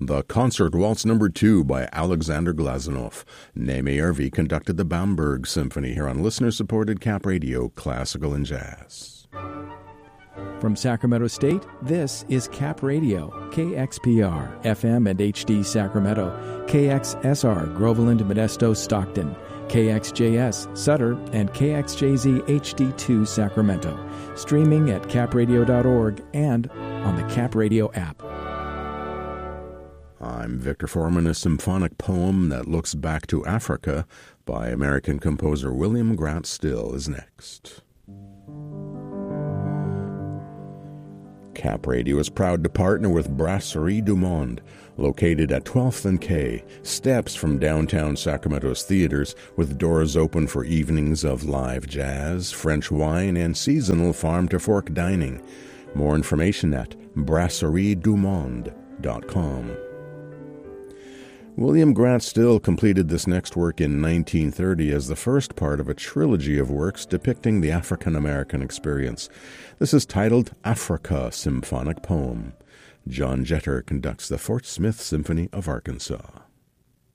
The Concert Waltz No. 2 by Alexander Glazunov. Naime Yarvi conducted the Bamberg Symphony here on listener-supported Cap Radio, Classical and Jazz. From Sacramento State, this is Cap Radio, KXPR, FM and HD Sacramento, KXSR, Groveland, Modesto, Stockton, KXJS, Sutter, and KXJZ HD2 Sacramento. Streaming at capradio.org and on the Cap Radio app. I'm Victor Foreman. A symphonic poem that looks back to Africa by American composer William Grant Still is next. Cap Radio is proud to partner with Brasserie du Monde, located at 12th and K, steps from downtown Sacramento's theaters, with doors open for evenings of live jazz, French wine, and seasonal farm-to-fork dining. More information at brasseriedumonde.com. William Grant Still completed this next work in 1930 as the first part of a trilogy of works depicting the African-American experience. This is titled Africa Symphonic Poem. John Jeter conducts the Fort Smith Symphony of Arkansas.